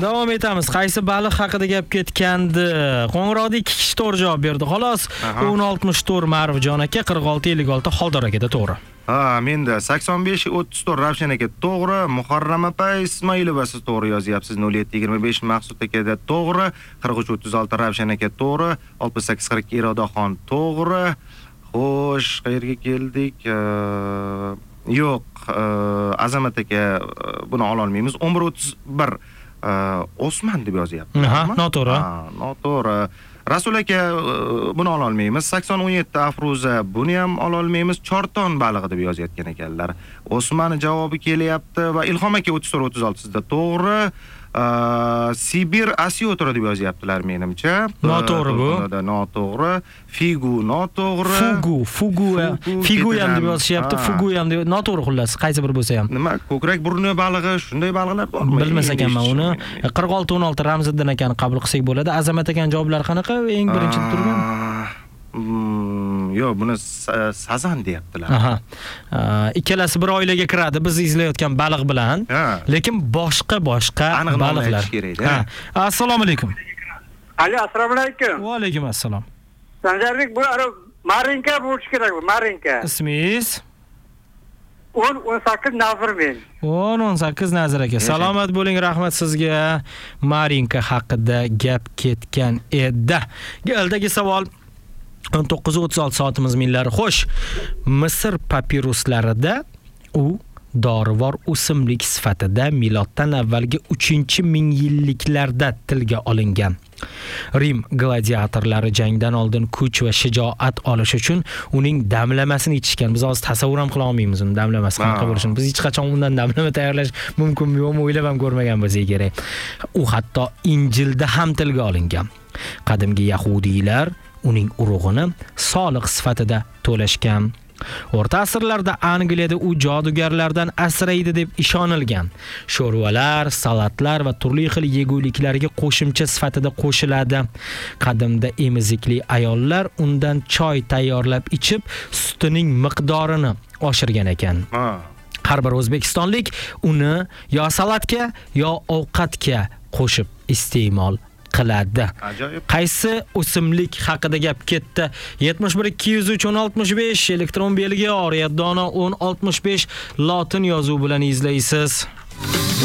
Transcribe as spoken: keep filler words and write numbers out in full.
Davom etamiz. Qaysi baliq haqida gap ketgandi? Qo'ng'iroqda ikki kishi to'g'ri javob berdi. Xolos, o'n oltmish to'rt Ma'rifjon aka, qirq olti ellik olti Xoldor akada to'g'ri. Ha, menda sakson besh o'ttiz to'rt Ravshan aka to'g'ri, Muharram opa Ismoilova siz to'g'ri yozyapsiz. nol yetti yigirma besh Maqsud akada to'g'ri, qirq uch o'ttiz olti Ravshan aka to'g'ri, oltmish sakkiz qirq ikki Irodaxon to'g'ri. Xo'sh, qayerga keldik? Yo'q, Azamat aka buni ola olmaymiz. o'n bir o'ttiz bir Osman deb yozyapti. Ha, noto'g'ri. Ha, noto'g'ri. Rasul aka buni ola olmaymiz. sakson o'n yetti Afruza buni ham ola olmaymiz. Chorton balig'i deb yozayotgan ekanlar. Osman javobi kelyapti va Ilhom aka o'ttiz to'rt o'ttiz olti sizda to'g'ri. Sibir Asyotra deb yozyaptilar menimcha. Noto'g'ri bu. Noto'g'ri. Figu noto'g'ri. Fugu, fugu, figu ham deb yozishyapti. Fugu ham deb noto'g'ri xullas, qaysi bir bo'lsa ham. Nima, ko'krak burni balig'i, shunday balig'lar bormi? Bilmas ekanman uni. qirq olti o'n olti Ramziddin akani qabul qilsak bo'ladi. Azamat akan javoblari qanaqa? Eng birinchi turgan? Yo'q, buni sazan deyaptilar. Aha. Ikkalasi bir oilaga kiradi biz izlayotgan baliq bilan, lekin boshqa-boshqa baliqlar. Ha. Assalomu alaykum. Alo, assalomu alaykum. Va alaykum assalom. Sanjarbek, bu Marinka bo'lishi kerak bu, Marinka. Ismingiz? o'n o'n sakkiz Nazir men. o'n o'n sakkiz Nazir aka. Salomat bo'ling, rahmat sizga. Marinka haqida gap ketgan edi. Galdagi savol o'n to'qqiz o'ttiz olti soatimiz minglari. Xo'sh, Misr papiruslarida u dorivor o'simlik sifatida miloddan avvalgi uchinchi ming yilliklarda tilga olingan. Rim gladiatorlari jangdan oldin kuch va shijoat olish uchun uning damlamasini ichishgan. Biz hozir tasavvur ham qila olmaymiz uni damlamasi qanaqa bo'lishini. Biz hech qachon undan damlama tayyorlash mumkinmi yo'qmi o'ylab ham ko'rmagan bo'lsak kerak. U hatto Injilda ham tilga olingan. Qadimgi yahudiylar uning urug'ini soliq sifatida to'lashgan. O'rta asrlarda Angliyada u jodugarlardan asraydi deb ishonilgan. Sho'rvalar, salatlar va turli xil yeguliklarga qo'shimcha sifatida qo'shiladi. Qadimda emizikli ayollar undan choy tayyorlab ichib, sutining miqdorini oshirgan ekan. Har bir o'zbekistonlik uni yo salatga yo ovqatga qo'shib iste'mol qiladi. Qaysi o'simlik haqida gap ketdi? yetmish bir ikki yuz uch o'n oltmish besh elektron belgi oriyat dono o'n oltmish besh lotin yozuvi bilan izlaysiz.